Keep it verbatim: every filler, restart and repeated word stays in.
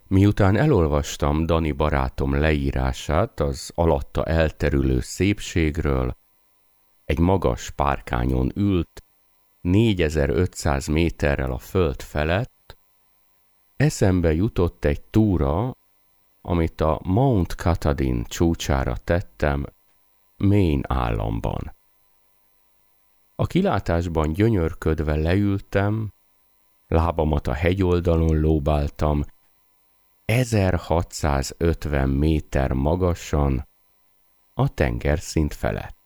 Miután elolvastam Dani barátom leírását az alatta elterülő szépségről, egy magas párkányon ült, négyezer-ötszáz méterrel a föld felett, eszembe jutott egy túra, amit a Mount Katahdin csúcsára tettem, Maine államban. A kilátásban gyönyörködve leültem, lábamat a hegyoldalon lóbáltam, ezerhatszázötven méter magasan a tengerszint felett.